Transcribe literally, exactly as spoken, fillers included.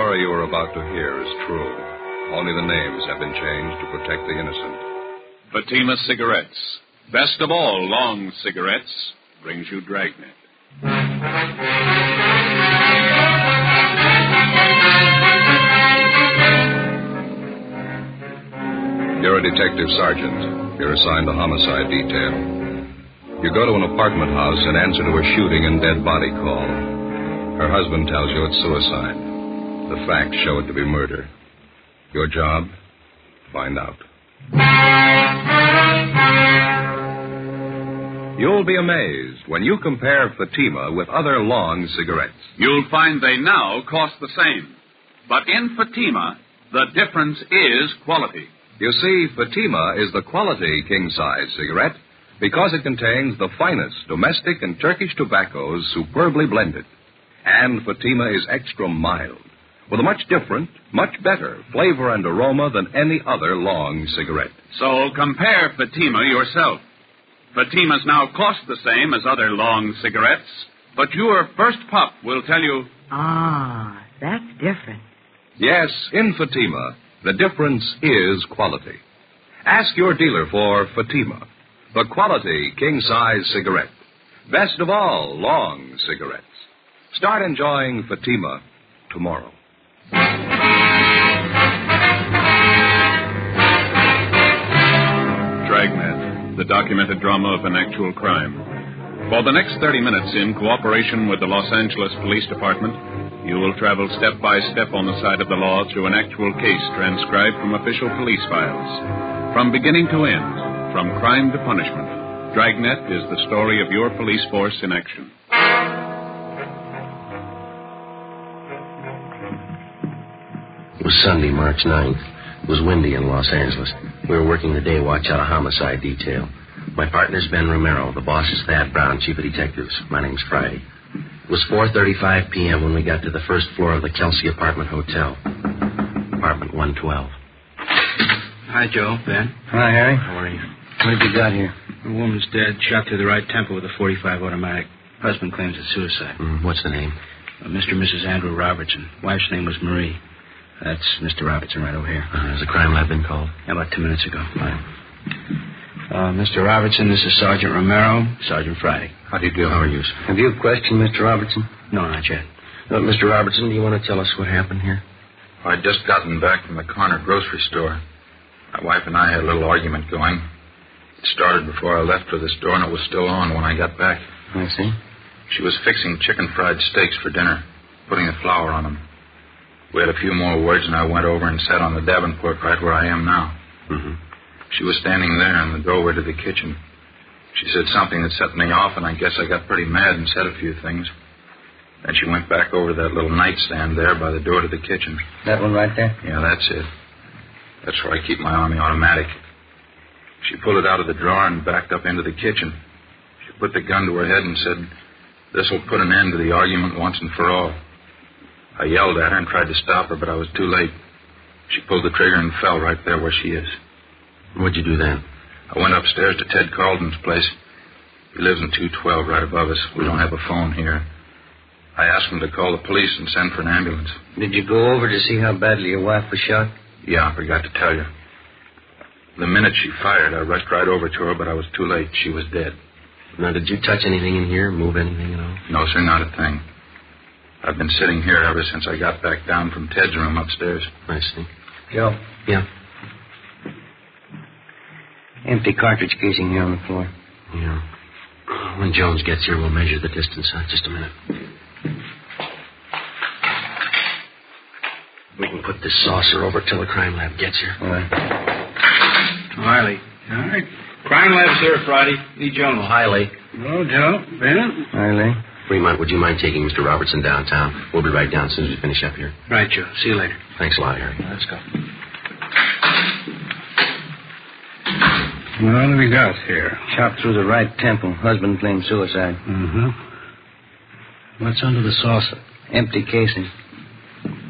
story you are about to hear is true. Only the names have been changed to protect the innocent. Fatima Cigarettes. Best of all long cigarettes brings you Dragnet. You're a detective sergeant. You're assigned the homicide detail. You go to an apartment house and answer to a shooting and dead body call. Her husband tells you it's suicide. The facts show it to be murder. Your job? Find out. You'll be amazed when you compare Fatima with other long cigarettes. You'll find they now cost the same. But in Fatima, the difference is quality. You see, Fatima is the quality king-size cigarette because it contains the finest domestic and Turkish tobaccos superbly blended. And Fatima is extra mild, with a much different, much better flavor and aroma than any other long cigarette. So compare Fatima yourself. Fatimas now cost the same as other long cigarettes, but your first puff will tell you... Ah, that's different. Yes, in Fatima, the difference is quality. Ask your dealer for Fatima, the quality king-size cigarette. Best of all long cigarettes. Start enjoying Fatima tomorrow. Dragnet, the documented drama of an actual crime. For the next thirty minutes, in cooperation with the Los Angeles Police Department, you will travel step by step on the side of the law through an actual case transcribed from official police files. From beginning to end, from crime to punishment, Dragnet is the story of your police force in action. It was Sunday, March ninth. It was windy in Los Angeles. We were working the day watch out of homicide detail. My partner's Ben Romero. The boss is Thad Brown, chief of detectives. My name's Friday. It was four thirty-five p.m. when we got to the first floor of the Kelsey Apartment Hotel. Apartment one twelve. Hi, Joe. Ben. Hi, Harry. How are you? What have you got here? The woman's dead, shot through the right temple with a forty-five automatic. Husband claims it's suicide. Mm, what's the name? Uh, Mister and Missus Andrew Robertson. Wife's name was Marie. That's Mister Robertson right over here. Uh, has the crime lab been called? Yeah, about two minutes ago. Right. Uh, Mister Robertson, this is Sergeant Romero, Sergeant Friday. How do you do? How are you? Have you questioned Mister Robertson? No, not yet. Uh, Mister Robertson, do you want to tell us what happened here? I'd just gotten back from the corner grocery store. My wife and I had a little argument going. It started before I left for the store, and it was still on when I got back. I see. She was fixing chicken fried steaks for dinner, putting the flour on them. We had a few more words, and I went over and sat on the Davenport right where I am now. Mm-hmm. She was standing there in the doorway to the kitchen. She said something that set me off, and I guess I got pretty mad and said a few things. Then she went back over to that little nightstand there by the door to the kitchen. That one right there? Yeah, that's it. That's where I keep my Army automatic. She pulled it out of the drawer and backed up into the kitchen. She put the gun to her head and said, "This'll put an end to the argument once and for all." I yelled at her and tried to stop her, but I was too late. She pulled the trigger and fell right there where she is. What'd you do then? I went upstairs to Ted Carlton's place. He lives in two twelve right above us. We don't have a phone here. I asked him to call the police and send for an ambulance. Did you go over to see how badly your wife was shot? Yeah, I forgot to tell you. The minute she fired, I rushed right over to her, but I was too late. She was dead. Now, did you touch anything in here, move anything at all? No, sir, not a thing. I've been sitting here ever since I got back down from Ted's room upstairs. I see. Joe? Yeah? Empty cartridge casing here on the floor. Yeah. When Jones gets here, we'll measure the distance. Uh, just a minute. We can put this saucer over till the crime lab gets here. All right. Riley. All right. Crime lab's here, Friday. Lee Jones. Oh, hi, Lee. Hello, Joe. Ben? Hi, Lee. Fremont, would you mind taking Mister Robertson downtown? We'll be right down as soon as we finish up here. Right, Joe. See you later. Thanks a lot, Harry. Let's go. What do we got here? Shot through the right temple. Husband claimed suicide. Mm-hmm. What's under the saucer? Empty casing.